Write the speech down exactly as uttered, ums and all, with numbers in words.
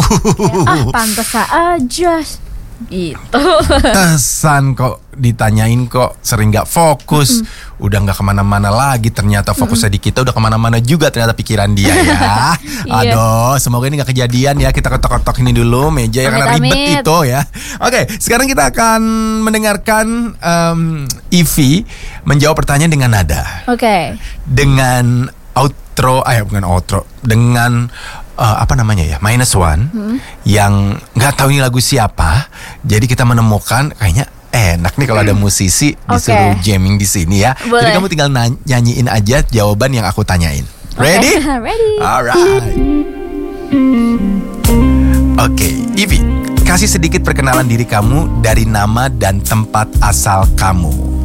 Ah, pantas aja gitu. Tesan kok ditanyain kok sering gak fokus. Mm-mm. Udah gak kemana-mana lagi. Ternyata fokusnya Mm-mm. di kita udah kemana-mana juga ternyata pikiran dia ya. Aduh, semoga ini gak kejadian ya. Kita ketok-ketok ini dulu meja ya, karena ribet itu ya. Oke, sekarang kita akan mendengarkan um, Ivy menjawab pertanyaan dengan nada. Oke. Okay. Dengan outro, ah ya bukan outro, dengan uh, apa namanya ya, minus one, hmm. yang nggak tahu ini lagu siapa. Jadi kita menemukan kayaknya enak nih kalau ada musisi disuruh okay. jamming di sini ya. Boleh. Jadi kamu tinggal nany- nyanyiin aja jawaban yang aku tanyain. Ready? Okay. Ready. Alright. Oke, okay, Ivy, kasih sedikit perkenalan diri kamu dari nama dan tempat asal kamu.